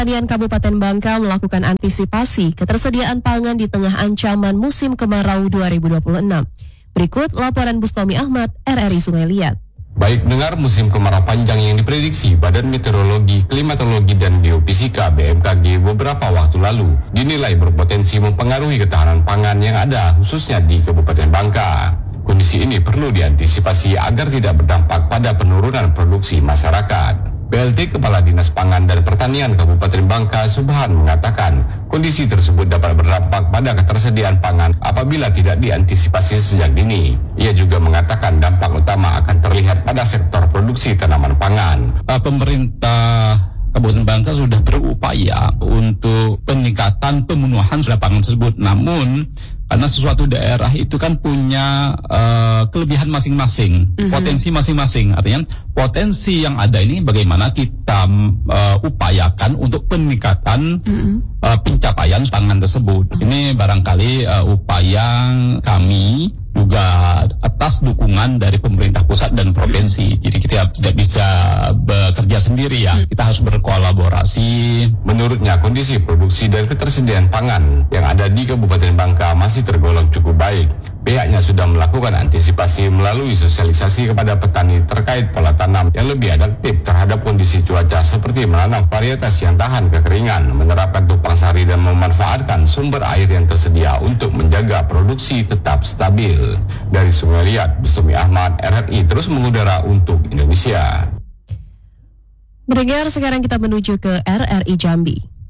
Pertanian Kabupaten Bangka melakukan antisipasi ketersediaan pangan di tengah ancaman musim kemarau 2026. Berikut laporan Bustomi Ahmad, RRI Sungai Liat. Baik pendengar, musim kemarau panjang yang diprediksi Badan Meteorologi, Klimatologi, dan Geofisika BMKG beberapa waktu lalu dinilai berpotensi mempengaruhi ketahanan pangan yang ada khususnya di Kabupaten Bangka. Kondisi ini perlu diantisipasi agar tidak berdampak pada penurunan produksi masyarakat. PLT Kepala Dinas Pangan dan Pertanian Kabupaten Bangka, Subhan, mengatakan kondisi tersebut dapat berdampak pada ketersediaan pangan apabila tidak diantisipasi sejak dini. Ia juga mengatakan dampak utama akan terlihat pada sektor produksi tanaman pangan. Pemerintah Kabupaten Bangka sudah berupaya untuk peningkatan pemenuhan lapangan tersebut. Namun karena sesuatu daerah itu kan punya kelebihan masing-masing, potensi masing-masing. Artinya potensi yang ada ini bagaimana kita upayakan untuk peningkatan pencapaian pangan tersebut. Ini barangkali upaya kami juga atas dukungan dari pemerintah pusat dan provinsi. Jadi kita tidak bisa bekerja sendiri ya. Kita harus berkolaborasi. Menurutnya kondisi produksi dan ketersediaan pangan yang ada di Kabupaten Bangka masih tergolong cukup baik. Pihaknya sudah melakukan antisipasi melalui sosialisasi kepada petani terkait pola tanam yang lebih adaptif terhadap kondisi cuaca seperti menanam varietas yang tahan kekeringan, menerapkan tupang sari dan memanfaatkan sumber air yang tersedia untuk menjaga produksi tetap stabil. Dari Sungai Liat, Bustomi Ahmad, RRI terus mengudara untuk Indonesia. Mendengar, sekarang kita menuju ke RRI Jambi.